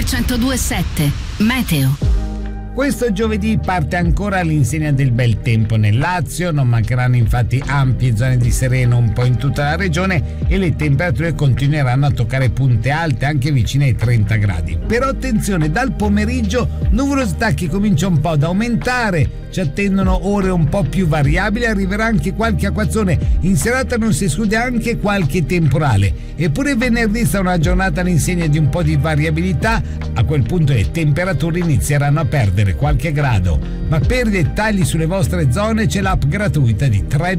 102.7 Meteo. Questo giovedì parte ancora all'insegna del bel tempo nel Lazio, non mancheranno infatti ampie zone di sereno un po' in tutta la regione e le temperature continueranno a toccare punte alte anche vicine ai 30 gradi. Però attenzione, dal pomeriggio nuvolosità che comincia un po' ad aumentare, ci attendono ore un po' più variabili, arriverà anche qualche acquazzone, in serata non si esclude anche qualche temporale. Eppure venerdì sarà una giornata all'insegna di un po' di variabilità, a quel punto le temperature inizieranno a perdere qualche grado. Ma per dettagli sulle vostre zone c'è l'app gratuita di 3